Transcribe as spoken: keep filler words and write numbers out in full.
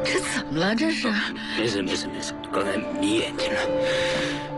这怎么了？这是？ 没事没事没事，刚才迷眼睛了。